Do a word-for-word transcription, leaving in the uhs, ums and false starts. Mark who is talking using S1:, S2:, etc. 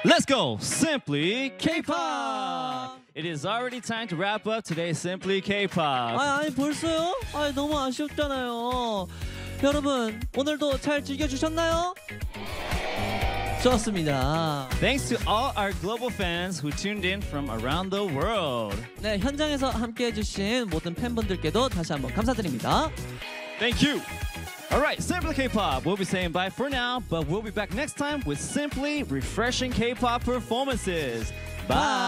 S1: Let's go! Simply K-pop! It is already time to wrap up today's Simply K-pop.
S2: 아, 아니 벌써요? 아, 너무 아쉽잖아요. 여러분 오늘도 잘 즐겨주셨나요? 좋습니다.
S1: Thanks to all our global fans who tuned in from around the world.
S2: 네, 현장에서 함께해주신 모든 팬분들께도 다시 한번 감사드립니다.
S1: Thank you. All right, Simply K-pop. We'll be saying bye for now, but we'll be back next time with simply refreshing K-pop performances. Bye.